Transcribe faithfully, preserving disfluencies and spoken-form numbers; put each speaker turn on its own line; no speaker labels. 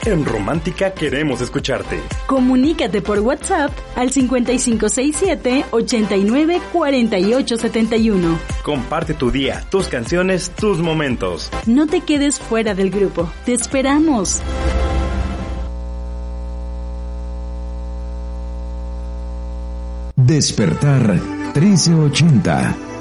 En Romántica queremos escucharte.
Comunícate por WhatsApp al cincuenta y cinco sesenta y siete, ochenta y nueve, cuarenta y ocho setenta y uno.
Comparte tu día, tus canciones, tus momentos.
No te quedes fuera del grupo. Te esperamos.
Despertar trece ochenta.